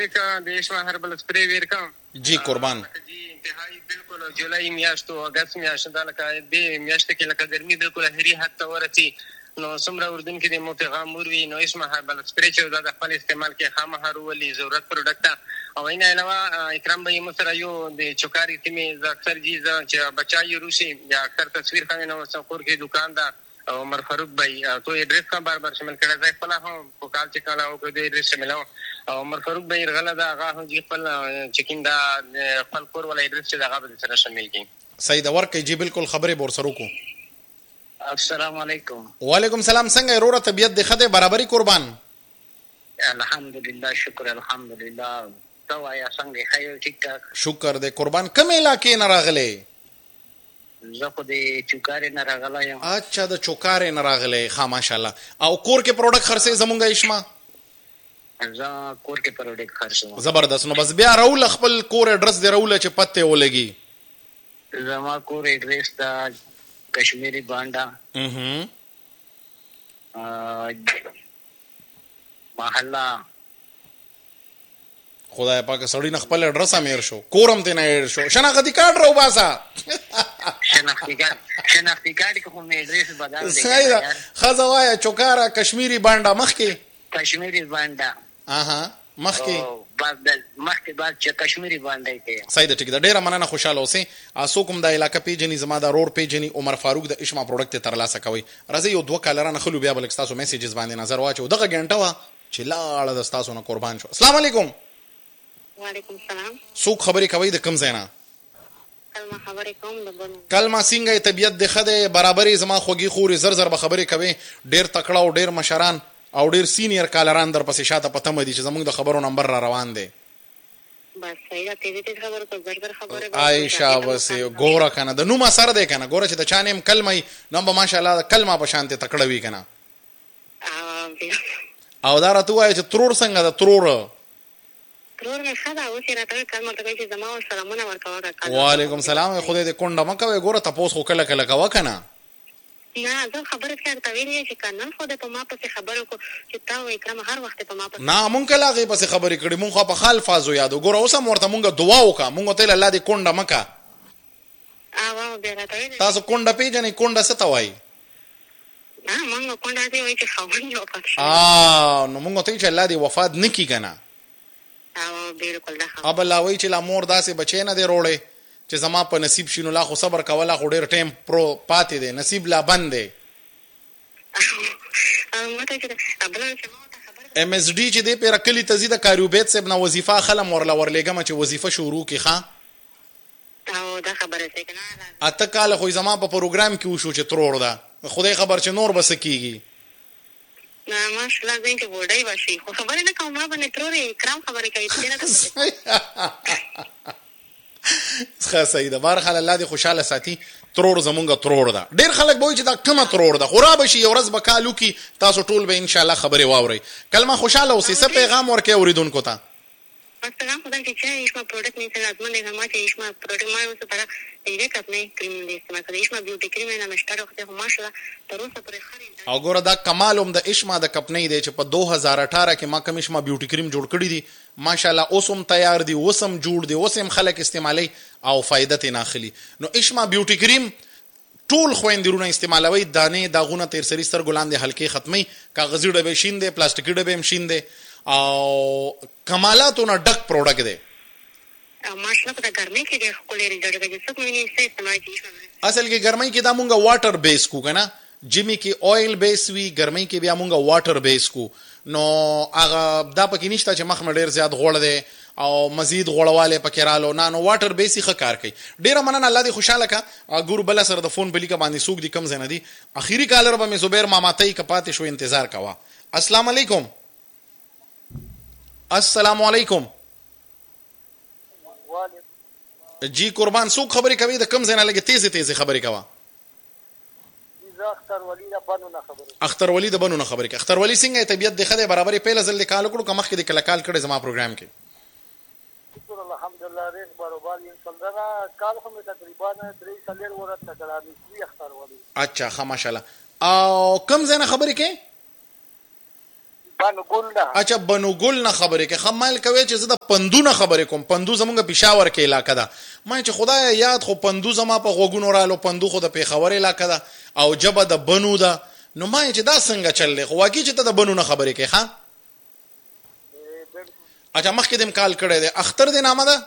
کا د اشما هربل سپری ویر کا جی قربان جی انتهایی بالکل جولای میاشت او اگست میاشت دا لکه د میاشت کې لکه ګرمي بالکل هری حد ته ورسي نو څومره اردن کې د موټي غامور وی نو اشما هربل سپری چې دا د خپل استعمال کې خامخا ولي ضرورت پروډکټ او اینه علاوه اکرام به مسره یو د چوکاری تیمه ز اکثر جی ز چې بچای روسي یا اکثر تصویر خو نو څخور کې دکان دا عمر فاروق بھائی تو ایڈریس کا بار بار شامل کړه ځای خپل هم په کال چې کاله او کو د ایڈریس شامل عمر فاروق بھائی غلا دا هغه جی خپل چیکینګ دا خپل کور ولا ایڈریس چې دا هغه سره شامل کړي سید ورکه جی بالکل خبره بور سره کو. السلام علیکم. وعلیکم السلام. څنګه وروره طبیعت د خده برابرۍ قربان؟ الحمدلله شکر الحمدلله. تو یا څنګه خیر ټیک ټاک شکر دې قربان. کوم علاقې نه راغلې؟ زه خو د چوکارې نه راغلی یم. اچھا د چوکارې نه راغلی. ښه ماشاءالله. او کور کې پروډکټ خرڅې زمونږ اشما؟ زه کور کې پروډکټ خرڅوم. زبردست. نو بس بیا راول خپل کور اډرس دی راول چې پته ولګي. زما کور اډرس دا کشمیری بانډا محله خدای پاک سړی نه خپل اډرس امیر شو کورم ته نه ایر شو شناختی کارت راو باسا شناختی کارت کوم اډرس بدل دی. صحیح ده. خزوایا چوکارا کشمیری بانډا مخکې کشمیری بانډا مخکې بعد چې کشمیری بانډا کې. صحیح ده ټیک ده. ډیره مننه خوشاله اوسئ. اسو کوم د علاقې پیجنې زما د رور پیجنې عمر فاروق د اشما پروډکټ ترلاسه کوي. راځي یو دوه کالرانه خلو بیا بل تاسو میسیجز باندې نظر واچو. دغه غنټه وا چې لاړه د تاسو نه قربان شو. السلام علیکم. وعلیکم السلام. څوک خبرې کوي د کوم ځای نه؟ کلمه خبرې کوم د بنو. کلمه څنګه طبیعت د خده برابرۍ زما خوږی خوري زر زر به خبرې کوي. ډیر تکړه او ډیر مشران او ډیر سینیر کالران در پسې شاته پته مدي چې زموږ د خبرو نمبر را روان دی. بس صحیح ده. تیزی خبرو ته زر زر خبرې عائشہ بس ګوره کنه د نوم اثر دی کنه. ګوره چې د چانیم کلمه نو به ماشاءالله کلمه په شانته تکړه وی کنه. او دا راته وایي چې ترور څنګه د ترور نه خدا اوس راته کلمه ته چې زما سلامونه ورکوه. وعلیکم السلام. خدای دې کونډه مکه ګوره تاسو خو کله کله کوه کنه. نه زه خبره کوم ویلې چې کنه خو د په ما پسې خبرو کو چې تا وې کلمه هر وخت په ما پسې نه مونږ کله غي پسې خبرې کړې. مونږ خو په خال فازو یادو. ګوره اوس هم ورته مونږ دعا وکړه. مونږ ته الله دې کونډه مکه. او بیا راته تاسو کونډه پیژنې. کونډه څه ته وایي؟ مونږ کونډه دې وایي چې خاوند یو پښه. نو مونږ ته چې الله دې وفات نکي کنه. بالکل ده. اب الله وایي چې لا مور داسې بچی نه دی روړې چې زما په نصیب شینو لا خو صبر کوله خو ډیر ټیم پرو پاتې دی نصیب لا بند دی. ام اس ډي چې دی په رکلی تزيد کاروبیت صاحب نه وظیفه خلم ورلا ورلګم چې وظیفه شروع کی ښا او دا خبره څه کنه اته کال خو زما په پروګرام کې وشو چې ترور ده. خدای خبر چې نور بس کیږي. نه ماشاءالله زین کې وډای واشي خو خبره نه کوم ما باندې تروري کرام خبره کوي چې نه ښه صحیح ده. بهر حال الله دې خوشاله ساتي. ترور زمونږ ترور ده. ډیر خلک به چې دا کومه ترور ده خراب شي یو ورځ به کالو کې تاسو ټول به ان شاء الله خبره واوري. کلمه خوشاله اوسئ. څه پیغام ورکې اوریدونکو ته؟ السلام خدای چې ایشما پروډکټ نه لازم نه ما چې ایشما پروډکټ ما اوس پر دې کتنه کریم دې استعمال کړی. ایشما بیوټي کریم نه مشتاق وخت هم ماشاءالله تر اوسه پرې خرید. او ګوره دا کمال هم د ایشما د کمپنۍ دی چې په 2018 کې ما کوم ایشما بیوټي کریم جوړ کړی دی ماشاءالله اوس هم تیار دی اوس هم جوړ دی اوس هم خلک استعمالي او فائدت نه اخلي. نو ایشما بیوټي کریم ټول خويندرونه استعمالوي. دانه داغونه تیر سری ستر ګلان دي هلکي ختمي کاغذي ډبه شین دي پلاستیکي ډبه هم شین دي او کمالاتونه ډک پروډکټ دی. ماشاءالله په ګرمۍ کې د خپل ریزلټ کې څه مې نه استعمال کیږي. اصل کې ګرمۍ کې دا مونږه واټر بیس کو کنه. جمی کې اویل بیس وی ګرمۍ کې بیا مونږه واټر بیس کو. نو هغه دا پکې نشته چې مخ مډیر زیات غوړ دی او مزید غوړواله پکې رالو. نه نو واټر بیس ښه کار کوي. ډیره مننه. الله دې خوشاله کا. ګورو بل سره د فون بلی کا باندې سوق دي کم زنه دي. اخیری کالر به مې زبیر ماماتای کپاتې شو انتظار کوا. السلام علیکم. السلام علیکم. جی قربان سوق خبرې کوي د کم زنه لګي تیزه تیزه خبرې کوا. اختر ولی د بنو نه خبرې کوي. اختر ولی څنګه طبيعت د خدای برابرې پیله ځل کال کړو کوم مخکې د کله کال کړي زما پروګرام کې. الحمدلله ریس برابر ان څنګه کال خو تقریبا 3 ورځې کړه نسبی اختر ولی. اچھا ښه ماشاءالله. او کم زنه خبرې کوي؟ بانو ګل نه. اچھا بنو ګل نه خبرې کې خمایل کوي چې زه د پندو نه خبرې کوم. پندو زمونږ پېښور کې علاقه ده. ما چې خدای یاد خو پندو زما په غوږونو رالو. پندو خو د پېښور علاقه ده او جبه د بنو ده. نو ما چې دا څنګه چل دی خو واقعي چې ته د بنو نه خبرې کوي. ښه اچھا مخکې دې کال کړی دی. اختر دې نامه ده؟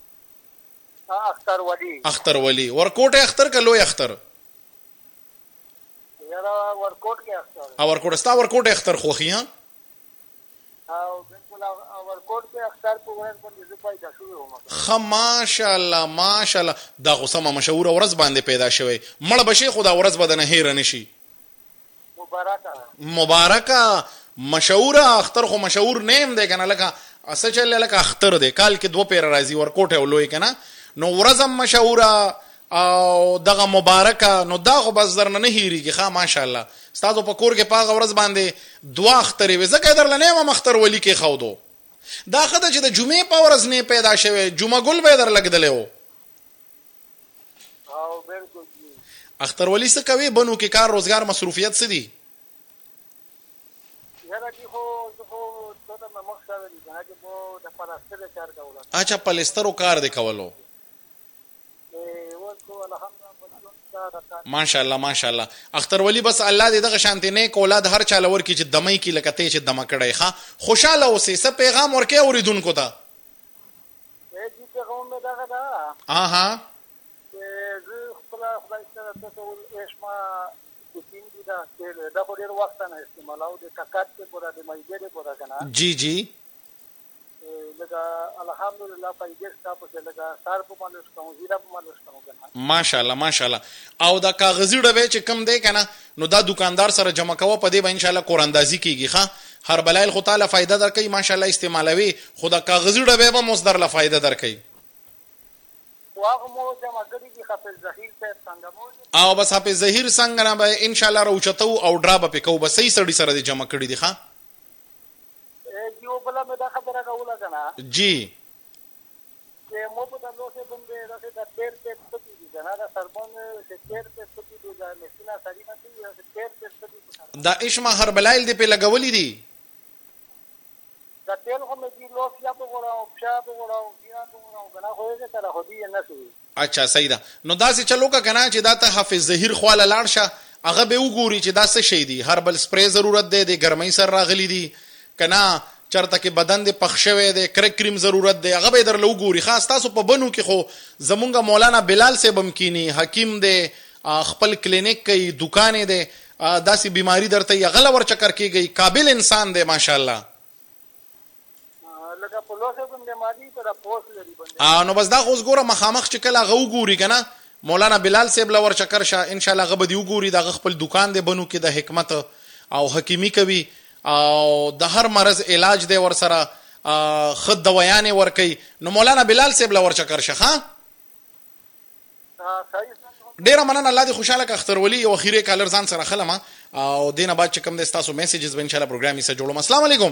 اختر ولی. اختر ولی ورکوټه اختر که لوی اختر؟ یاره ورکوټ کې اختر. او ورکوټه ستا ورکوټه اختر خوښي ها؟ او بالکل ورکوټ کې اختر په ورځ باندې زه پیدا شوی وم. خ ماشاءالله ماشاءالله دا خو سمه مشهوره ورځ باندې پیدا شوی. مړ بشي خو دا ورځ به نه هیر نشي. مبارکه مشهوره اختر خو مشهور نیم دی کنه. لکه اسه چل لکه اختر دی کال کې دو پیر راځي ورکوټه ولوي کنه. نو ورځم مشهوره او دغه مبارکه. نو دا خو بس درنه نه هیریږي. ښه ماشاءالله ستاسو په کور کې پاغه ورځ باندې دوا اخترې وي. ځکه درلنه ما مختر ولی کې خودو دا خدای چې د جمعې په ورځ نه پیدا شوی. جمعه ګل به در لګدلې وو. او بالکل اختر ولی څه کوي؟ بنو کې کار روزګار مصروفیت څه دي؟ یاره کی خو ته د مخسر دي کنه چې مو د پلاستر کار کوله. اچھا پلسترو کار دی کولو. ماشاءالله ماشاءالله اختر ولی بس الله دې دغه شانتی نیک اولاد هر چا لور کی چې دمای کی لکه ته چې دمه کړی. ښه خوشاله اوسې. څه پیغام ورکې اوریدونکو ته؟ دې پیغام مې دغه دا ها زه خدای سره تاسو اسما کوتین دي دا په ډیر وخت نه استعمالو د کاکات په پورا د مېګره پورا کنه. جی جی لکه الحمدلله پیدا تاسو لکه سار په مالوس کوم زیرا په مالوس کوم کنه. ماشاءالله ماشاءالله. او دا کاغذی ډبې چې کم دی کنه نو دا دکاندار سره جمع کوه په دې به ان شاء الله قراندازي کیږي. ښه هر بلایل خو تعالی فائدہ درکې ماشاءالله استعمالوي. خدا کاغذی ډبې به مصدر له فائدہ درکې. واغه مو جمع کړی کی حافظ ظهیر ته څنګه مو او بس حافظ ظهیر څنګه نه به ان شاء الله راوچتو او ډرا به پکاو به صحیح سړی سره جمع کړی دی. ښه یو بل مې دا خبره کوله کنه جی چې مو په تاسو باندې راځي دا تیر ته پتی دي کنه دا سربون چې تیر ته پتی دي دا مسینا سړی نه دی تیر ته پتی دا اشما هر بلایل دی په لګولې دي. دا تیر هم دي لوس یا په وراو پښا په وراو یا په وراو کنه خو یې سره خو دي نه سوي. اچھا صحیح ده. نو دا څه چلو کا کنه چې دا ته حافظ ظهیر خواله لاړ شه هغه به وګوري چې دا څه شي دي. هربل سپری ضرورت دی د ګرمۍ سره راغلي دي کنه چرته کې بدن دې پخ شوی دی کریم ضرورت دی هغه به درلو ګوري. خاص تاسو په بنو کې خو زمونږ مولانا بلال سے بمکینی حکیم دی خپل کلینیک کوي دکان دی داسې بیماری درته یې غلا ور چکر کیږي. قابل انسان دی ماشاءالله. لکه په لوسه باندې مادي پر پوس لري باندې. نو بس دا خو زګوره مخامخ چې کله غو ګوري کنه مولانا بلال صاحب لور چکر شه ان شاء الله غو بدیو ګوري. دا خپل دکان دی بنو کې د حکمت او حکیمی کوي او د هر مرض علاج دی ور سره خد دوايان ور کوي. نو مولانا بلال صاحب لور چکر شه. ها ډیر مننه. الله دې خوشاله ک اختر ولی او اخیری کالر ځان سره خلمه او دینه بعد چې کوم د تاسو میسیجز به ان شاء الله پروګرام یې سره جوړوم. السلام علیکم.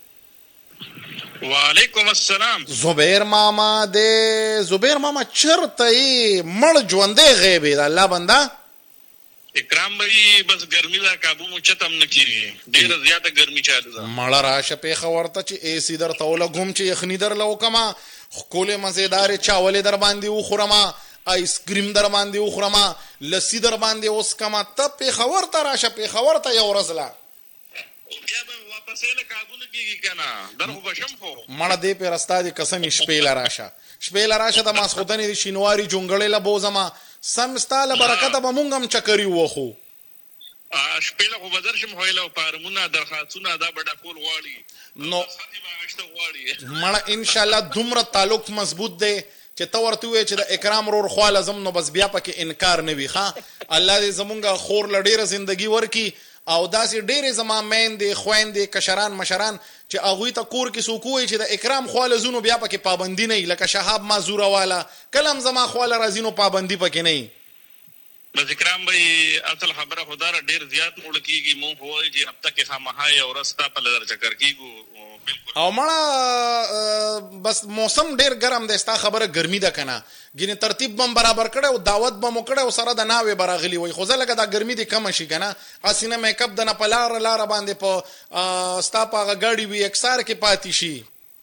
وعلیکم السلام. زبیر ماما دې زبیر ماما چرته ای مړ ژوندې غیبې د الله بندا اکرام بھائی بس ګرمي دا قابو مو چتم نکیږي ډیره زیاته ګرمي چاله ده. مړ راشه په خبرته چې ای سی در توله غوم چې یخنی در لو کما خپل مزیدار چاول در باندې وخورما آیس کریم در باندې وخورما لسی در باندې اوس کما ته په خبرته راشه په خبرته یو ورزلا بیا به واپس له قابو نکیږي کنه درخو بشم خو مړه دې په رستا دي قسم شپې لراشه شپې لراشه د ماسخودنې د شینواری جونګړې له بوزما سمستاله برکت به مونږم چکرې وخو شپې له خو بدرشم هویله پارمونه درخواستونه دا بډا کول غواړي نو مړه ان شاء الله دومره تعلق مضبوط دی چې تو ورته وي چې د اکرام رور خو لازم نو بس بیا پکې انکار نه وي. ښا الله دې زمونږه خور لډیره زندگی ورکی او داسې ډېرې زما میندې خویندې کشران مشران چې هغوی ته کور کې څوک وایي چې د اکرام خواله زونو بیا پکې پابندي نه وي. لکه شهاب معذوره والا کلم زما خواله راځي نو پابندي پکې نه وي. بس اکرام بھائی اصل خبره خدا را ډیر زیات مړ کیږي مونږ وایي چې اب تک خامهای او رستا په لدر چکر کیګو بالکل. او مړه بس موسم ډیر ګرم دی ستا خبره ګرمي ده کنه ګینه ترتیب بم برابر کړه او دعوت بم کړه او سره د ناوې براغلی وای خو زه لکه دا ګرمي دي کم شي کنه اسینه میک اپ د نه پلار لار باندې په ستا په غاډي وی اکثر کې پاتې شي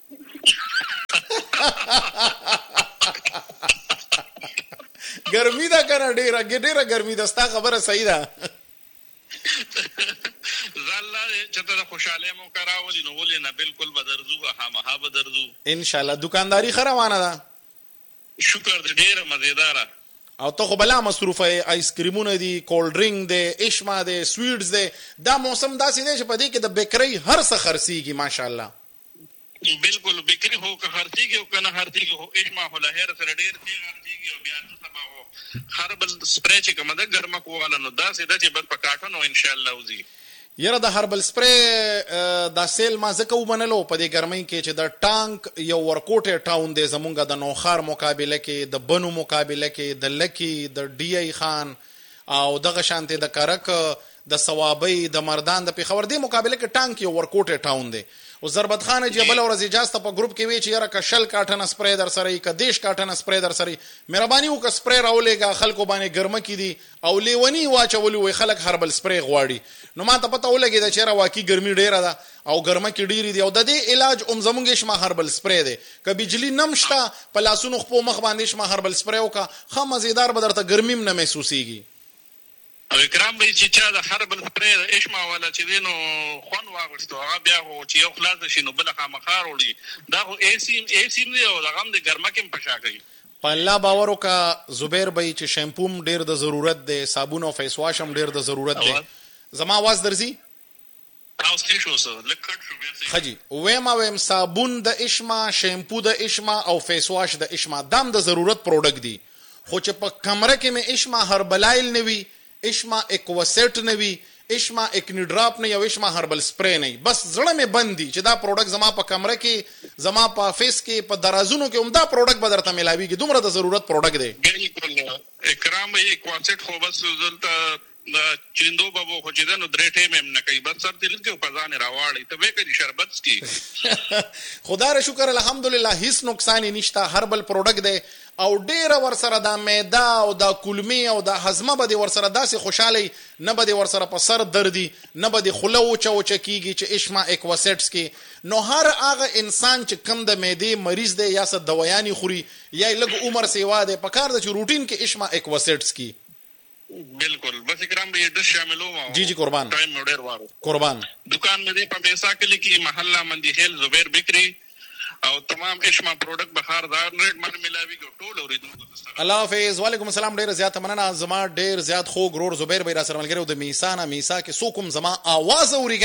ګرمي ده کنه ډیره ګرمي ده ستا خبره صحیح ده زله چې ته خوشاله مو کراولې نو ولې نه بالکل بدرزو ها بدرزو ان شاء الله دکانداری خروانه ده شکر دې ډیره مزیدار او ته خو بلا مصروفه آیس کریمونه دي کولډ ډرینګ دي اشما دي سویټس دي دا موسم داسې دی چې په دې کې د بیکری هر څه خرڅيږي ماشاءالله بالکل بیکری هو که خرڅيږي او کنه خرڅيږي هو اشما هو لهر سره ډیر دي خرڅيږي او بیا سبا هو هربل سپری چې کومه د ګرمه کوواله نو دا سیده چې بل پکاټو نو ان شاء الله وزي یره د هربل سپری دا سیل ما زکه ومنلو په دې ګرمۍ کې چې د ټانک یو ورکوټه ټاون دی زمونږ د نوخار مقابله کې د بنو مقابله کې د لکی د ډی ای خان او دغه شانته د کرک د ثوابي د مردان د پیښور دی مقابله کې ټانک یو ورکوټه ټاون دی او ضربت خان جبل اور اجازه په گروپ کې وی چې یره کشل کاټن سپری در سره ک دیش کاټن سپری در سره مهرباني وک سپری راولېګا خلکو باندې ګرمه کې دي او لیونی واچولې وي خلک هربل سپری غواړي نو ما ته پته ولګی دا چې را واقعي ګرمي ډیره ده او ګرمه کې ډیری دي او د دې علاج زمونږ شمه هربل سپری دی ک بجلی نمشتا په لاسونو خپل مخ باندې شمه هربل سپری وکا خه مزیدار بدرته ګرمیم نه محسوسيږي او اکرام به چې چا د هربل سپری اشما ولا چې دینو خون واغستو هغه بیا هو چې یو خلاص شي نو بل خامخار وړي دا خو ایسیم دی او لغم د ګرمه کې پښا کوي په الله باور وکا زبیر بھائی چې شیمپوم ډیر د ضرورت دی صابون او فیس واش هم ډیر د ضرورت دی زما आवाज درځي او ستاسو سره لکټ شو بیا خجی ویم صابون د اشما شیمپو د اشما او فیس واش د اشما دام د ضرورت پروډکټ دی خو چې په کمره کې مې اشما هربلایل نوي اشما اکواسیټ نوي اشما اکنی ډراپ نه یو اشما هربل سپری نه بس زړه مې بندي چې دا پروډکټ زما په کمره کې زما په فیس کې په درازونو کې عمده پروډکټ بدرته ملاويږي دومره د ضرورت پروډکټ دی بالکل اکرام اکواسیټ خو بس دلته د چیندو بابو خو چې دنو درې ټیم هم نه کوي بس سر دې لږه په ځان راوړی ته به کړي شربت کی خدا را شکر الحمدلله هیڅ نقصان نشته هربل پروډکټ دی او ډیر ور سره د معده او د کولمی او د هضمه به ور سره داسې خوشاله نه به ور سره په سر دردي نه به خله او چوچکیږي چې اشما اکواسیټس کې نو هر هغه انسان چې کم د معده مریض دی یا څه دواياني خوري یا لږ عمر سیوا دی په کار د روټین کې اشما اکواسیټس کې بالکل بس اکرام به د شاملو ما جی قربان ټایم ډیر واره قربان دکان مې په پیسا کې لیکي محله مندي خیل زبیر بکری او تمام اشما پروډکټ بخار دار ریټ باندې ملاوي ټول اوریدونکو الله حافظ وعلیکم السلام ډیر زیات مننه زما ډیر زیات خو غرور زبیر بھائی را سره ملګری د میسا کې سوکم زما आवाज اوري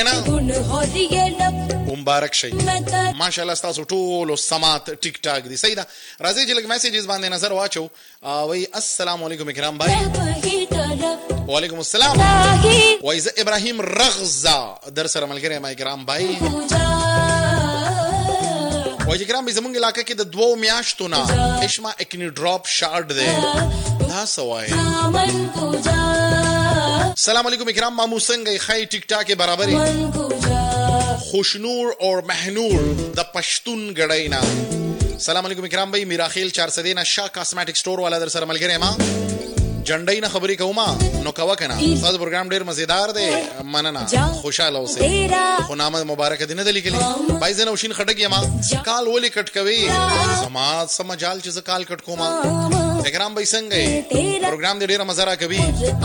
کنه مبارک شي ماشاءالله تاسو ټول سمات ټیک ټاک دي صحیح ده راځي چې لګ میسیجز باندې نظر واچو وای السلام علیکم اکرام بھائی وعلیکم السلام وای ز ابراهیم رغزا در سره ملګری ما اکرام بھائی وای اکرام به زمونږ علاقې کې د 2 میاشتو نه اشما اکنی ډراپ شارټ دی دا سوای السلام علیکم اکرام مامو څنګه خای ټیک ټاک برابرۍ خوشنور اور مهنور د پښتون غړینا السلام علیکم اکرام بھائی میراخیل 400 نه شاه کاسمیټک سٹور والا در سره ملګری ما جنډای نه خبرې کوما نو کوا کنه تاسو پروګرام ډیر مزیدار دی مننه خوشاله اوسئ خو نامه مبارک دینه د لیکلي بای زنه وشین خټګی ما کال ولی کټ کوي سماج سمجال چې کال کټ کوما اکرام بای څنګه پروګرام ډیر مزه را کوي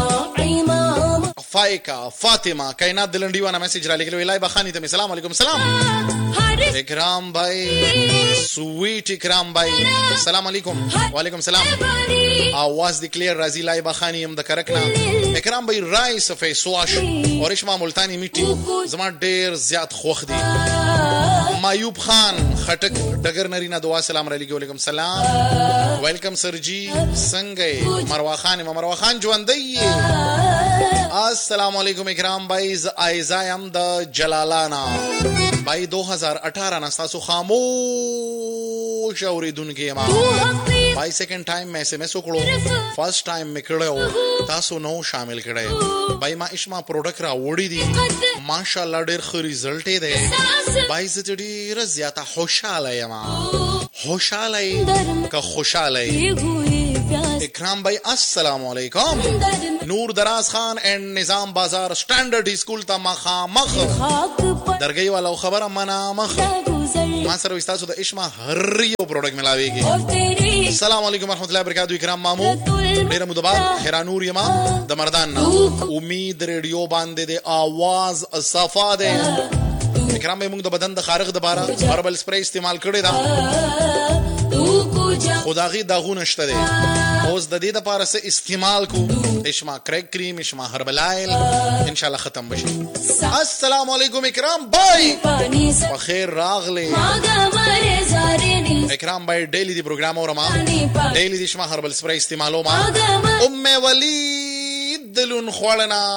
فایکا فاطمه کائنات دلنډی ونه میسج را لیکلو لای بخانی ته السلام علیکم سلام اکرام بھائی سویٹ اکرام بھائی السلام علیکم وعلیکم السلام आवाज دی کلیر رازی لای بخانی هم د کرکنا اکرام بھائی رائس فیس واش اور اشما ملتانی میټي زما ډیر زیات خوخ دي مایوب خان خټک ډګر نرینا دعا سلام علیکم سلام ویلکم سرجی څنګه مروه خان ژوندۍ السلام علیکم اکرام بھائی ایزایم د جلالانا بھائی 2018 نستاسو خاموش اوریدونکو ما بای سیکنډ ټایم مې اس ام اس وکړو فرست ټایم مې کړو تاسو نو شامل کړئ بای ما اشما پروډکټ را وړي دي ماشاءالله ډېر ښه ریزلټ دی بای زه ډېر زیاته خوشاله یم که خوشاله اکرام بھائی السلام علیکم نور دراز خان اینڈ نظام بازار سٹینڈرڈ اسکول تا مخامخ درگئی والا خبر منا مخ ما سره استاسو د اشما هر یو پروډکټ ملاويږي السلام علیکم ورحمت الله وبرکاتہ اکرام مامو ډیر مدبر خیرانور یما د مردان امید ریډیو باندې د आवाज صفا ده اکرام به موږ د بدن د خارق د بارا هربل سپری استعمال کړی دا خداغي داغونه شته دي اوس د دې د پاره سه استعمال کو اشما کریک کریم اشما هربل آیل ان شاء الله ختم بشي السلام علیکم اکرام بھائی بخیر راغلی اکرام بھائی ډیلی دی پروګرام اورما ډیلی دی اشما هربل سپری استعمالو ما ام ولید دلون خوړنا